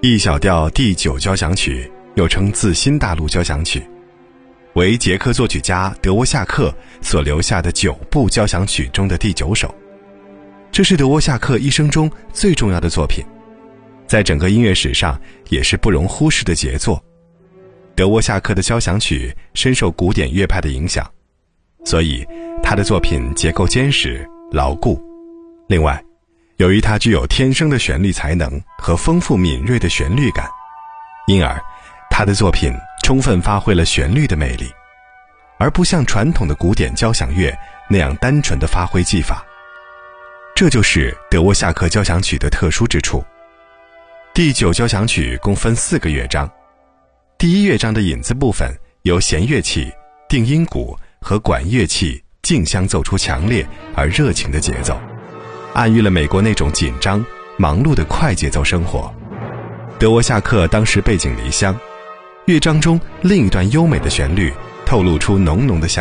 E 小调第9交响曲又称自新大陆交响曲，为捷克作曲家德沃夏克所留下的9部交响曲中的第9首。这是德沃夏克一生中最重要的作品，在整个音乐史上也是不容忽视的杰作。德沃夏克的交响曲深受古典乐派的影响，所以他的作品结构坚实牢固。另外，由于他具有天生的旋律才能和丰富敏锐的旋律感，因而他的作品充分发挥了旋律的魅力，而不像传统的古典交响乐那样单纯的发挥技法。这就是德沃夏克交响曲的特殊之处。第9交响曲共分4个乐章，第1乐章的引子部分由弦乐器、定音鼓和管乐器竞相奏出强烈而热情的节奏，暗喻了美国那种紧张忙碌的快节奏生活。德沃夏克当时背井离乡，乐章中另一段优美的旋律透露出浓浓的乡